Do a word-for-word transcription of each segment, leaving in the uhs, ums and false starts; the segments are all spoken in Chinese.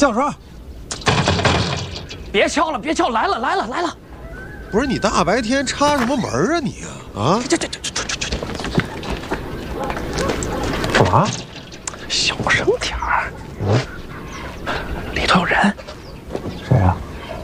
小顺， 别敲了，别敲，来了来了来了！ 不是你大白天插什么门啊你啊啊！ 这这这这这这这！ 干嘛？ 小声点儿。嗯，里头有人。 谁呀？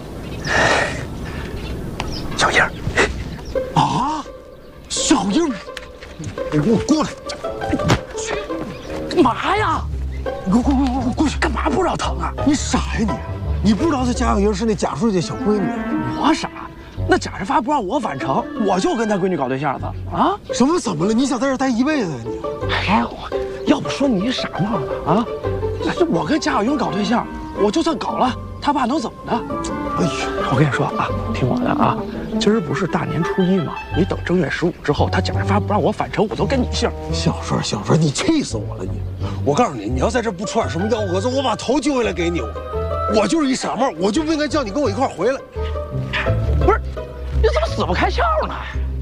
小英。 啊！小英，你给我过来！ 干嘛呀？ 你给我过过过过过去！ 干嘛不知道疼啊？ 你傻呀你！你不知道她贾小英是那贾书记的小闺女？ 我傻？那贾世发不让我返程，我就跟他闺女搞对象子啊！ 什么怎么了？你想在这儿待一辈子呀你？ 哎呀，我要不说你傻帽子啊！这我跟贾小英搞对象，我就算搞了，他爸能怎么的？ 哎呀， 我跟你说啊，听我的啊，今儿不是大年初一吗？你等正月十五之后，他贾世发不让我返程，我都跟你姓。 小顺，小顺，你气死我了你！我告诉你，你要在这不出点什么幺蛾子，我把头揪下来给你。我就是一傻帽，我就不应该叫你跟我一块回来。 不是，你怎么死不开窍呢？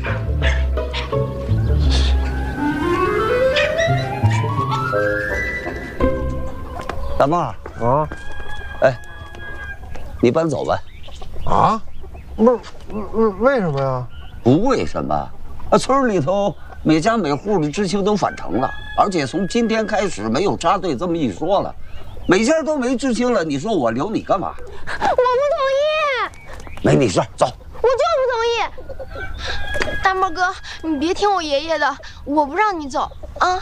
大妹儿啊， 哎，你搬走吧。 啊？不是，为什么呀？ 不为什么，啊，村里头每家每户的知青都返程了，而且从今天开始没有插队这么一说了，每家都没知青了。你说我留你干嘛？ 我不同意。 没你事，走。 我就不同意。大妹哥，你别听我爷爷的，我不让你走啊。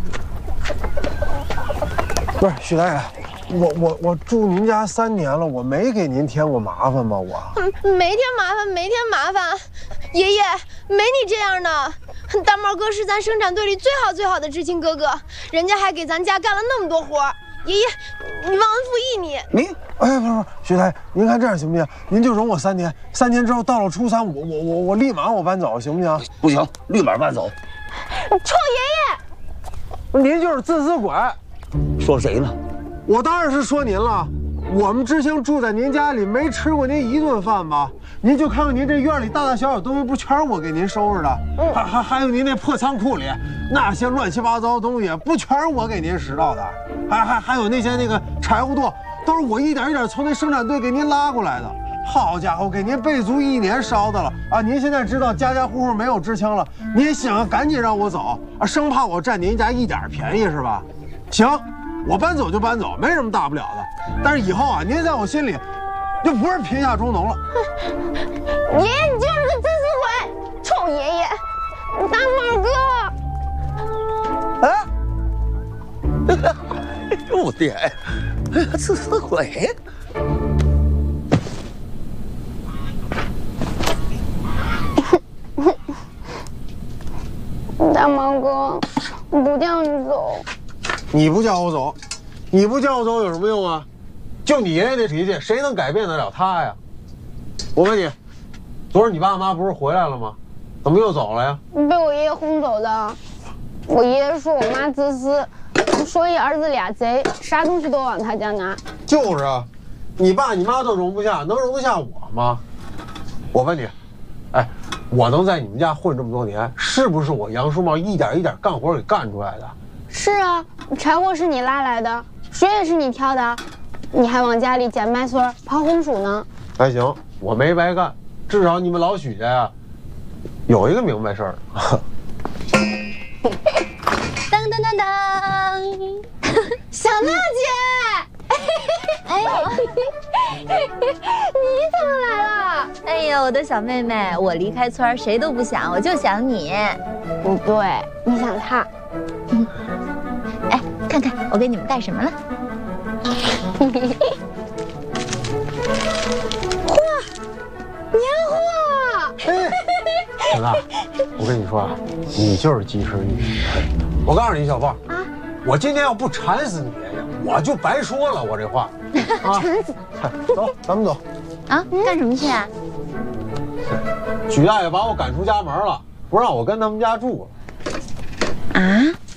不是徐大爷，我我我住您家三年了，我没给您添过麻烦吧？我没添麻烦，没添麻烦。爷爷，没你这样的。大帽哥是咱生产队里最好最好的知青哥哥，人家还给咱家干了那么多活。爷爷，你忘恩负义你！ 你哎，不是不是，徐大爷，您看这样行不行？您就容我三年，三年之后到了初三，我我我我立马我搬走，行不行？ 不行，立马搬走。 臭爷爷！您就是自私鬼！ 说谁呢？ 我当然是说您了。我们知青住在您家里，没吃过您一顿饭吧？您就看看您这院里大大小小东西，不全是我给您收拾的？还还还有您那破仓库里那些乱七八糟的东西，不全是我给您拾到的？还还还有那些那个柴火垛，都是我一点一点从那生产队给您拉过来的。好家伙，给您备足一年烧的了啊！您现在知道家家户户没有知青了，您想赶紧让我走啊，生怕我占您家一点便宜是吧？行，我搬走就搬走，没什么大不了的。但是以后啊，您在我心里就不是贫下中农了。 爷爷，你就是个自私鬼！臭爷爷，大帽哥。 啊！我爹，自私鬼！ 大毛哥，不叫你走。 你不叫我走，你不叫我走有什么用啊？就你爷爷那脾气，谁能改变得了他呀？我问你，昨儿你爸妈不是回来了吗？怎么又走了呀？ 被我爷爷轰走的。我爷爷说我妈自私，说一儿子俩贼，啥东西都往他家拿。 就是啊，你爸你妈都容不下，能容得下我吗？我问你，哎，我能在你们家混这么多年，是不是我杨书茂一点一点干活给干出来的？ 是啊，柴火是你拉来的，水也是你挑的，你还往家里捡麦穗、刨红薯呢。 还行，我没白干，至少你们老许家呀，有一个明白事儿。 当当当当，小娜姐， 哎呦， 你怎么来了？ 哎呦，我的小妹妹，我离开村谁都不想，我就想你。 不对，你想他。 嗯，哎，看看我给你们带什么了。 嚯，年货！ 哎，小娜，我跟你说啊，你就是及时雨。我告诉你，小凤啊，我今天要不馋死你爷爷，我就白说了我这话。啊，馋死！走，咱们走。 啊，干什么去啊？ 许大爷把我赶出家门了，不让我跟他们家住了。 啊？